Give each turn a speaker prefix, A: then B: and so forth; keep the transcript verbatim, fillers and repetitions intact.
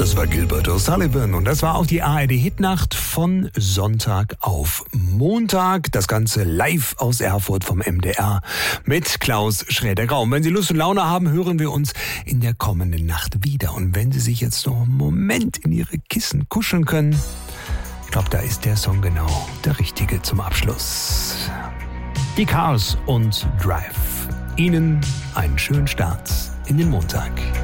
A: Das war Gilbert O'Sullivan und das war auch die A R D-Hitnacht von Sonntag auf Montag. Das Ganze live aus Erfurt vom M D R mit Klaus Schräder-Grau. Und wenn Sie Lust und Laune haben, hören wir uns in der kommenden Nacht wieder. Und wenn Sie sich jetzt noch einen Moment in Ihre Kissen kuscheln können, ich glaube, da ist der Song genau der richtige zum Abschluss. Die Cars und Drive. Ihnen einen schönen Start in den Montag.